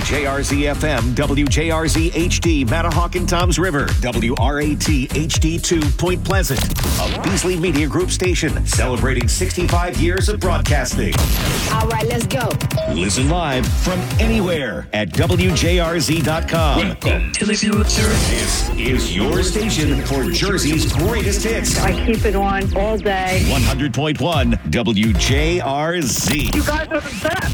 WJRZ FM, WJRZ HD, Matahawk and Toms River, WRAT HD2, Point Pleasant. A Beasley Media Group station celebrating 65 years of broadcasting. All right, let's go. Listen live from anywhere at WJRZ.com. Welcome to the future. This is your station for Jersey's greatest hits. I keep it on all day. 100.1 WJRZ. You guys are the best.